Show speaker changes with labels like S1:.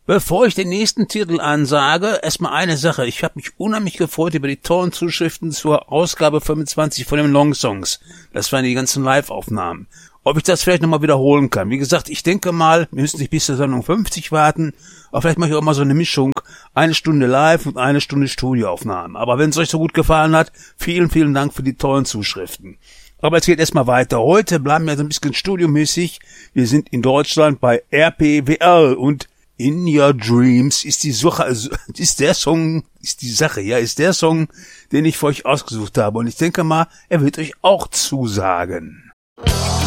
S1: Bevor ich den nächsten Titel ansage, erstmal eine Sache. Ich habe mich unheimlich gefreut über die tollen Zuschriften zur Ausgabe 25 von den Longsongs. Das waren die ganzen Live-Aufnahmen. Ob ich das vielleicht nochmal wiederholen kann. Wie gesagt, ich denke mal, wir müssen nicht bis zur Sendung 50 warten. Aber vielleicht mache ich auch mal so eine Mischung. 1 Stunde Live und 1 Stunde Studioaufnahmen. Aber wenn es euch so gut gefallen hat, vielen, vielen Dank für die tollen Zuschriften. Aber es geht erstmal weiter. Heute bleiben wir so ein bisschen studiomäßig. Wir sind in Deutschland bei RPWL und In Your Dreams ist die Sache, ist der Song, den ich für euch ausgesucht habe. Und ich denke mal, er wird euch auch zusagen.